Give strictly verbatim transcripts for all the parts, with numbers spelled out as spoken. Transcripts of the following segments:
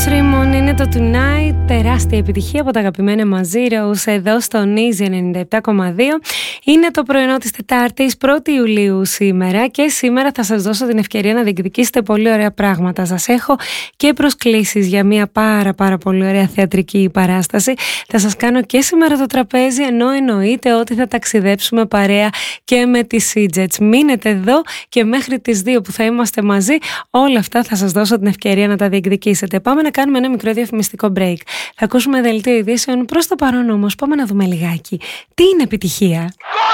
Ρίμον είναι το Tonight, τεράστια επιτυχία από τα αγαπημένα μαζί Rose εδώ στο Easy ενενήντα επτά κόμμα δύο. Είναι το πρωινό της Τετάρτης, πρώτη Ιουλίου σήμερα και σήμερα θα σας δώσω την ευκαιρία να διεκδικήσετε πολύ ωραία πράγματα. Σας έχω και προσκλήσεις για μια πάρα πάρα πολύ ωραία θεατρική παράσταση. Θα σας κάνω και σήμερα το τραπέζι, ενώ εννοείται ότι θα ταξιδέψουμε παρέα και με τις Sea-Jets. Μείνετε εδώ και μέχρι τις δύο που θα είμαστε μαζί, όλα αυτά θα σας δώσω την ευκαιρία να τα διεκδικήσετε. Πάμε να κάνουμε ένα μικρό διαφημιστικό break. Θα ακούσουμε δελτίο ειδήσεων. Προς το παρόν όμως πάμε να δούμε λιγάκι τι είναι επιτυχία.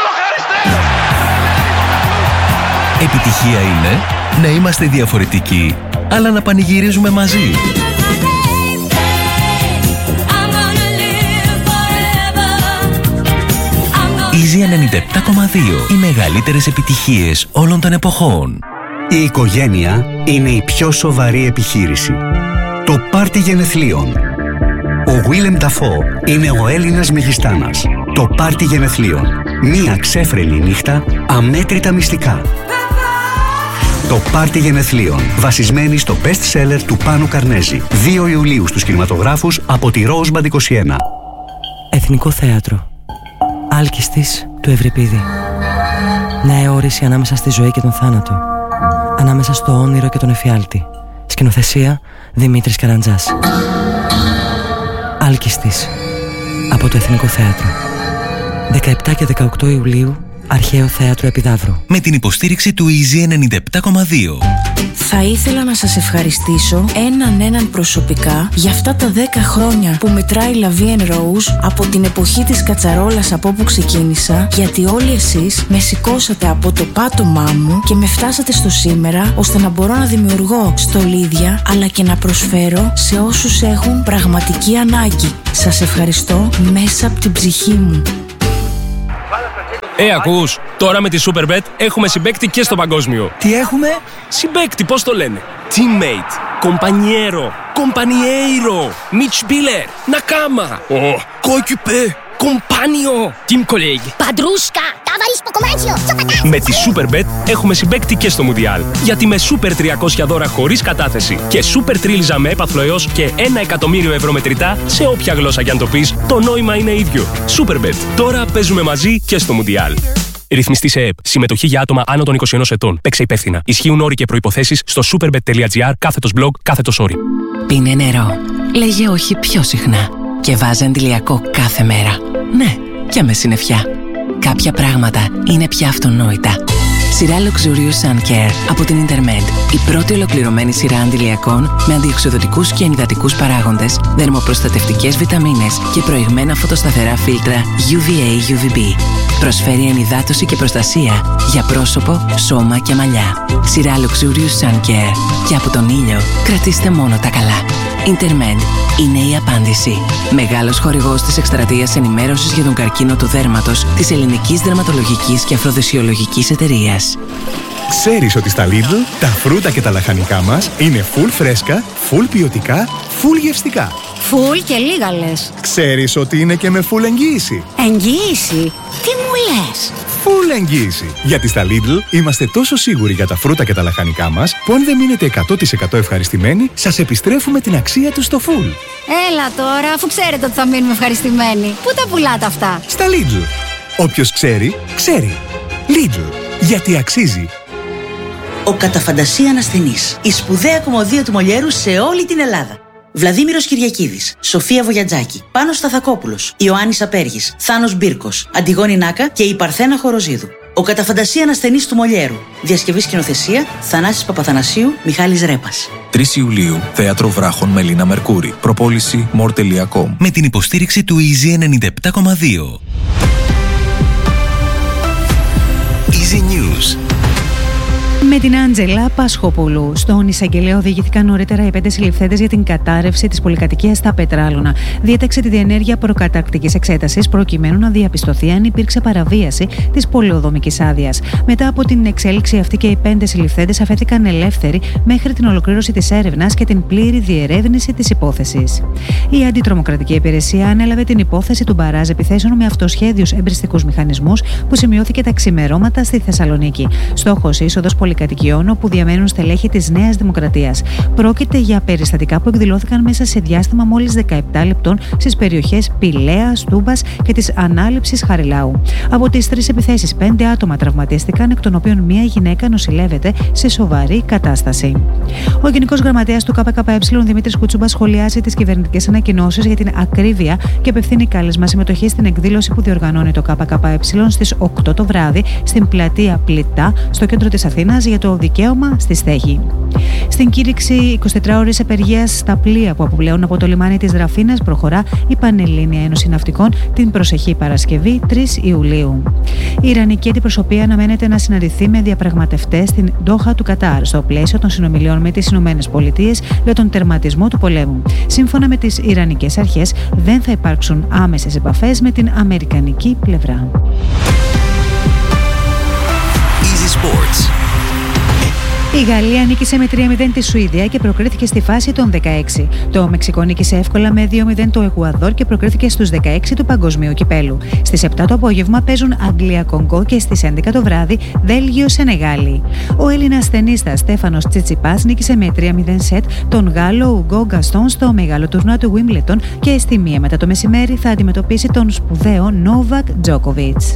Επιτυχία είναι να είμαστε διαφορετικοί, αλλά να πανηγυρίζουμε μαζί. Easy ενενήντα επτά κόμμα δύο. Οι μεγαλύτερες επιτυχίες όλων των εποχών. Η οικογένεια είναι η πιο σοβαρή επιχείρηση. Το πάρτι γενεθλίων. Ο Willem Dafoe είναι ο Έλληνας μεγιστάνας. Το πάρτι γενεθλίων. Μία ξέφρενη νύχτα, αμέτρητα μυστικά. Το πάρτι γενεθλίων. Βασισμένη στο best seller του Πάνου Καρνέζη. δύο Ιουλίου στους κινηματογράφους από τη Rosebud είκοσι ένα. Εθνικό Θέατρο. Άλκηστης του Ευρυπίδη. Νέα αιώρηση ανάμεσα στη ζωή και τον θάνατο. Ανάμεσα στο όνειρο και τον εφιάλτη. Σκηνοθεσία Δημήτρης Καραντζάς. Άλκηστης από το Εθνικό Θέατρο. δεκαεπτά και δεκαοκτώ Ιουλίου, Αρχαίο Θέατρο Επιδαύρου. Με την υποστήριξη του Easy ενενήντα επτά κόμμα δύο. Θα ήθελα να σας ευχαριστήσω έναν έναν προσωπικά για αυτά τα δέκα χρόνια που μετράει La Vie en Rose, από την εποχή της κατσαρόλας από όπου ξεκίνησα, γιατί όλοι εσείς με σηκώσατε από το πάτωμά μου και με φτάσατε στο σήμερα, ώστε να μπορώ να δημιουργώ στολίδια αλλά και να προσφέρω σε όσους έχουν πραγματική ανάγκη. Σας ευχαριστώ μέσα από την ψυχή μου. Ε, ακούς, τώρα με τη Superbet έχουμε συμπαίκτη και στο παγκόσμιο. Τι έχουμε? Συμπαίκτη, πώς το λένε? Teammate, compañero, compañeiro, Mitspieler, Nakama, oh, coéquipier, compagno, team colleague, Padrusca, ταβαρίς το κομμάτσιο. Με τη Superbet έχουμε συμπαίκτη και στο Μουντιάλ. Γιατί με Super τριακόσια δώρα χωρίς κατάθεση και Super τρίλιζα με έπαθλο έως και ένα εκατομμύριο ευρώ μετρητά, σε όποια γλώσσα κι αν το πεις, το νόημα είναι ίδιο. Superbet. Τώρα παίζουμε μαζί και στο Μουντιάλ. Ρυθμιστή σε ΕΕΠ. Συμμετοχή για άτομα άνω των είκοσι ενός ετών. Παίξε υπεύθυνα. Ισχύουν όροι και προϋποθέσεις στο superbet.gr κάθετος blog κάθετος όροι. Πίνε νερό. Λέγε όχι πιο συχνά. Και βάζε αντιλιακό κάθε μέρα. Ναι, και με συννεφιά. Κάποια πράγματα είναι πια αυτονόητα. Σειρά Luxurious Sun Care από την Intermed. Η πρώτη ολοκληρωμένη σειρά αντιλιακών με αντιοξυδοτικούς και ενυδατικούς παράγοντες, δερμοπροστατευτικές βιταμίνες και προηγμένα φωτοσταθερά φίλτρα γιου βι έι γιου βι μπι. Προσφέρει ενυδάτωση και προστασία για πρόσωπο, σώμα και μαλλιά. Σειρά Luxurious Sun Care. Και από τον ήλιο κρατήστε μόνο τα καλά. Intermed είναι η απάντηση. Μεγάλος χορηγός της εκστρατείας ενημέρωσης για τον καρκίνο του δέρματος της Ελληνικής Δερματολογικής και Αφροδισιολογικής Εταιρείας. Ξέρεις ότι στα Lidl τα φρούτα και τα λαχανικά μας είναι full φρέσκα, full ποιοτικά, full γευστικά. Φουλ και λίγα λες. Ξέρεις ότι είναι και με full εγγύηση. Εγγύηση? Τι μου λες? Full εγγύηση. Γιατί στα Lidl είμαστε τόσο σίγουροι για τα φρούτα και τα λαχανικά μας, που αν δεν μείνετε εκατό τοις εκατό ευχαριστημένοι, σας επιστρέφουμε την αξία τους στο full. Έλα τώρα, αφού ξέρετε ότι θα μείνουμε ευχαριστημένοι. Πού τα πουλάτε αυτά? Στα Lidl. Όποιος ξέρει, ξέρει. Lidl. Γιατί αξίζει. Ο κατά φαντασία ανασθενής. Η σπουδαία κομμωδία του Μολιέρου σε όλη την Ελλάδα. Βλαδίμηρος Κυριακίδης, Σοφία Βογιατζάκη, Πάνος Σταθακόπουλος, Ιωάννης Απέργης, Θάνος Μπύρκος, Αντιγόνη Νάκα και η Παρθένα Χοροζίδου. Ο κατά φαντασία ανασθενής του Μολιέρου. Διασκευή σκηνοθεσία Θανάσης Παπαθανασίου, Μιχάλης Ρέπας. τρεις Ιουλίου, Θέατρο Βράχων Μελίνα Μερκούρη. Προπόληση more τελεία com. Με την υποστήριξη του Easy ενενήντα επτά κόμμα δύο. Easy News. Με την Άντζελα Πασχοπούλου. Στον εισαγγελέα οδηγήθηκαν νωρίτερα οι πέντε συλληφθέντες για την κατάρρευση της πολυκατοικίας στα Πετράλωνα. Διέταξε τη διενέργεια προκαταρκτικής εξέτασης προκειμένου να διαπιστωθεί αν υπήρξε παραβίαση της πολεοδομικής άδειας. Μετά από την εξέλιξη αυτή και οι πέντε συλληφθέντες αφέθηκαν ελεύθεροι μέχρι την ολοκλήρωση της έρευνας και την πλήρη διερεύνηση της υπόθεσης. Η Αντιτρομοκρατική Υπηρεσία ανέλαβε την υπόθεση του μπαράζ επιθέσεων με αυτοσχέδιους εμπριστικούς μηχανισμούς που σημειώθηκε τα ξημερώματα στη Θεσσαλονίκη. Στόχος είσοδος πολυκατοικίας πολυκατοικιών όπου διαμένουν στελέχη της Νέας Δημοκρατίας. Πρόκειται για περιστατικά που εκδηλώθηκαν μέσα σε διάστημα μόλις δεκαεπτά λεπτών στις περιοχές Πηλαίας, Τούμπας και της Ανάληψης Χαριλάου. Από τις τρεις επιθέσεις, πέντε άτομα τραυματίστηκαν, εκ των οποίων μία γυναίκα νοσηλεύεται σε σοβαρή κατάσταση. Ο Γενικός Γραμματέας του ΚΚΕ, Δημήτρης Κουτσούμπας, σχολιάζει τις κυβερνητικές ανακοινώσεις για την ακρίβεια και απευθύνει κάλεσμα συμμετοχή στην εκδήλωση που διοργανώνει το ΚΚΕ στις οκτώ το βράδυ στην πλατεία Πλητά, στο κέντρο της Αθήνας, για το δικαίωμα στη στέγη. Στην κήρυξη εικοσιτετράωρης απεργίας στα πλοία που αποπλέουν από το λιμάνι της Δραφίνας προχωρά η Πανελλήνια Ένωση Ναυτικών την προσεχή Παρασκευή, τρεις Ιουλίου. Η Ιρανική αντιπροσωπεία αναμένεται να συναντηθεί με διαπραγματευτές στην Ντόχα του Κατάρ, στο πλαίσιο των συνομιλιών με τις Ηνωμένες Πολιτείες για τον τερματισμό του πολέμου. Σύμφωνα με τις Ιρανικές αρχές, δεν θα υπάρξουν άμεσες επαφές με την αμερικανική πλευρά. Easy Sports. Η Γαλλία νίκησε με τρία μηδέν τη Σουηδία και προκρίθηκε στη φάση των δεκαέξι. Το Μεξικό νίκησε εύκολα με δύο μηδέν το Εκουαδόρ και προκρίθηκε στους δεκαέξι του Παγκοσμίου Κυπέλου. Στις επτά το απόγευμα παίζουν Αγγλία-Κονγκό και στις έντεκα το βράδυ Βέλγιο-Σενεγάλη. Ο Έλληνας τενίστας Στέφανος Τσιτσιπάς νίκησε με τρία μηδέν σετ τον Γάλλο Ουγκό Γκαστόν στο μεγάλο τουρνουά του Wimbledon και στη μία μετά το μεσημέρι θα αντιμετωπίσει τον σπουδαίο Νόβακ Τζόκοβιτς.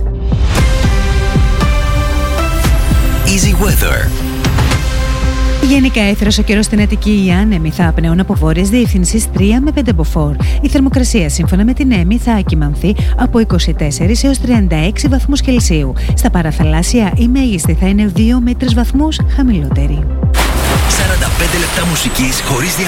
Easy Weather. Γενικά έθρος ο καιρός στην Αττική. Οι άνεμοι θα απνέουν από βόρειες διευθύνσεις τρία με πέντε μποφόρ. Η θερμοκρασία σύμφωνα με την ΕΜΗ θα ακυμανθεί από είκοσι τέσσερα έως τριάντα έξι βαθμούς Κελσίου. Στα παραθαλάσσια η μέγιστη θα είναι δύο με τρεις βαθμούς χαμηλότερη. σαράντα πέντε λεπτά μουσικής χωρίς